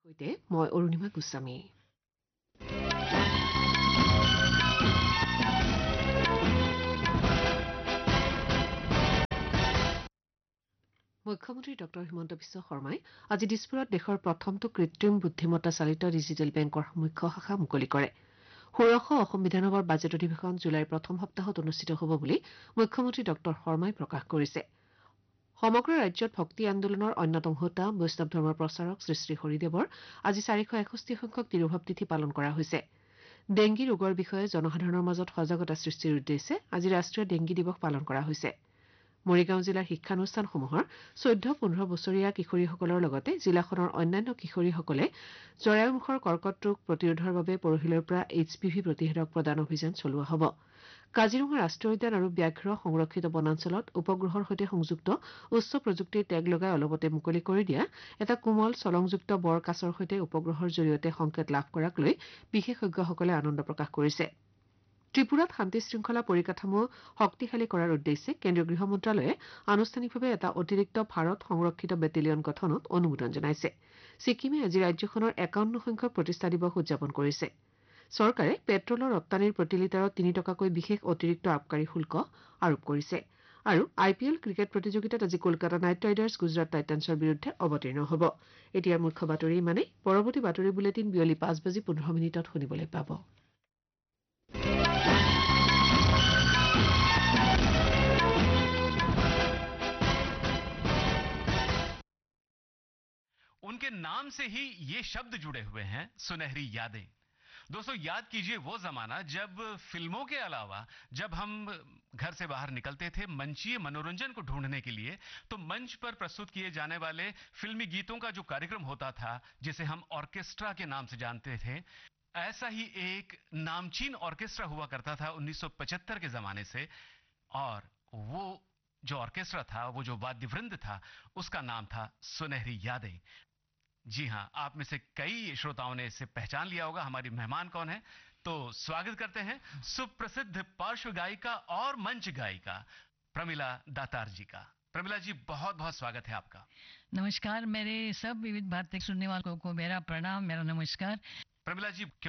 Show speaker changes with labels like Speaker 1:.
Speaker 1: সৈতে মই অৰুণিমা গোস্বামী। মুখ্যমন্ত্ৰী ডঃ হিমন্ত বিশ্ব শৰ্মাই আজি দিছপুৰত দেশৰ প্ৰথমটো কৃত্ৰিম বুদ্ধিমত্তা চালিত ডিজিটেল বেংকৰ মুখ্য শাখা মুকলি কৰে। ষোড়শ অসম বিধানসভাৰ বাজেট অধিৱেশন জুলাইৰ প্ৰথম সপ্তাহত অনুষ্ঠিত হ'ব বুলি মুখ্যমন্ত্ৰী ডঃ শৰ্মাই প্ৰকাশ কৰিছে। সমগ্ৰ ৰাজ্যত ভক্তি আন্দোলনৰ অন্যতম হোতা বৈষ্ণৱ ধৰ্মৰ প্ৰচাৰক শ্ৰী হৰিদেৱৰ আজি 461 সংখ্যক তিৰোভাৱ তিথি পালন কৰা হৈছে। ডেংগী ৰোগৰ বিষয়ে জনসাধাৰণৰ মাজত সজাগতা সৃষ্টিৰ উদ্দেশ্যে আজি ৰাষ্ট্ৰীয় ডেংগী দিৱস পালন কৰা হৈছে। মৰিগাঁও জিলাৰ শিক্ষানুষ্ঠানসমূহৰ 14-15 বছৰীয়া কিশোৰীসকলৰ লগতে জিলাখনৰ অন্যান্য কিশোৰীসকলে জৰায়ুমুখৰ কৰ্কট ৰোগ প্ৰতিৰোধৰ বাবে পৰহিলৈৰ পৰা HPV প্ৰতিষেধক প্ৰদান অভিযান চলোৱা হ'ব। কাজিৰঙা ৰাষ্ট্ৰীয় উদ্যান আৰু ব্যাঘ্ৰ সংৰক্ষিত বনাঞ্চলত উপগ্ৰহৰ সৈতে সংযুক্ত উচ্চ প্ৰযুক্তিৰ টেগ লগাই অলপতে মুকলি কৰি দিয়া এটা কোমল চলংযুক্ত বৰ কাছৰ সৈতে উপগ্ৰহৰ জৰিয়তে সংকেত লাভ কৰাক লৈ বিশেষজ্ঞসকলে আনন্দ প্ৰকাশ কৰিছে। ত্ৰিপুৰাত শান্তি শৃংখলা পৰিকাঠামো শক্তিশালী কৰাৰ উদ্দেশ্যে কেন্দ্ৰীয় গৃহ মন্ত্ৰালয়ে আনুষ্ঠানিকভাৱে এটা অতিৰিক্ত ভাৰত সংৰক্ষিত বেটেলিয়ন গঠনত অনুমোদন জনাইছে। ছিকিমে আজি ৰাজ্যখনৰ 51 সংখ্যক প্ৰতিষ্ঠা দিৱস উদযাপন কৰিছে। চৰকাৰে পেট্ৰলৰ ৰপ্তানিৰ প্ৰতি লিটাৰত 3 টকাকৈ বিশেষ অতিৰিক্ত আবকাৰী শুল্ক আৰোপ কৰিছে। আৰু IPL ক্ৰিকেট প্ৰতিযোগিতাত আজি কলকাতা নাইট ৰাইডাৰ্ছ গুজৰাট টাইটান্ছৰ বিৰুদ্ধে অৱতীৰ্ণ হ'ব। এতিয়াৰ মুখ্য বাতৰি ইমানেই। পৰৱৰ্তী বাতৰি বুলেটিন বিয়লি 5:15 শুনিবলৈ পাব।
Speaker 2: उनके नाम से ही ये शब्द जुड़े हुए हैं, सुनहरी यादें। दोस्तों, याद कीजिए वो जमाना जब फिल्मों के अलावा जब हम घर से बाहर निकलते थे मंचीय मनोरंजन को ढूंढने के लिए, तो मंच पर प्रस्तुत किए जाने वाले फिल्मी गीतों का जो कार्यक्रम होता था, जिसे हम ऑर्केस्ट्रा के नाम से जानते थे, ऐसा ही एक नामचीन ऑर्केस्ट्रा हुआ करता था 1975 के जमाने से। और वो जो ऑर्केस्ट्रा था, वो जो वाद्यवृंद था, उसका नाम था सुनहरी यादें। जी हां, आप में से कई श्रोताओं ने इसे पहचान लिया होगा। हमारी मेहमान कौन है, तो स्वागत करते हैं सुप्रसिद्ध पार्श्व गायिका और मंच गायिका प्रमिला दातार जी का। प्रमिला जी, बहुत बहुत स्वागत है आपका।
Speaker 3: नमस्कार, मेरे सब विविध भारती सुनने वालों को मेरा प्रणाम, मेरा नमस्कार।
Speaker 2: प्रमिला जी,